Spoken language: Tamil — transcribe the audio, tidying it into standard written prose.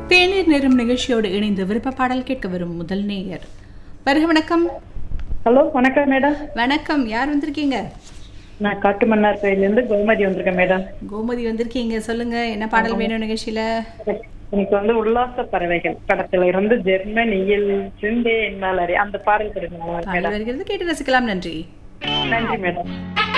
தேநீர் நேரம் நிகழ்ச்சியோடு இணைந்து விருப்ப பாடல் கேட்க வரும் முதல் நேயர். வருக வணக்கம். ஹலோ, வணக்கம் மேடம். வணக்கம். யார் வந்திருக்கீங்க? நான் காட்டுமன்னார் கோயிலிருந்து கோமதி வந்திருக்கேன் மேடம். கோமதி வந்திருக்கீங்க, சொல்லுங்க என்ன பாடல் வேணும் நிகழ்ச்சியில? எனக்கு உல்லாச பறவைகள் படத்துல இருந்து ஜெர்மனியில் சிந்தே என்னால் அந்த பாடல் கொடுங்க மேடம். வருகிறது, கேட்டு ரசிக்கலாம். நன்றி. நன்றி மேடம்.